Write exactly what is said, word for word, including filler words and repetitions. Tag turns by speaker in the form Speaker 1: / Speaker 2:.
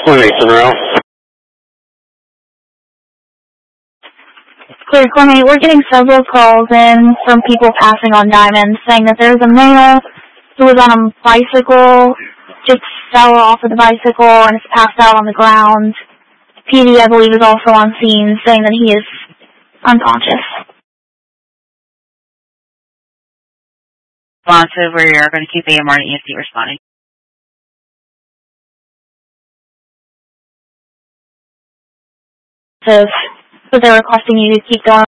Speaker 1: Mason Row.
Speaker 2: Clear Coordinate, we're getting several calls in from people passing on Diamond saying that there's a male who was on a bicycle, just fell off of the bicycle and is passed out on the ground. P D, I believe, is also on scene saying that he is unconscious.
Speaker 3: Responsive, we are going to keep A M R and E S D responding.
Speaker 2: So, but they're requesting you to keep going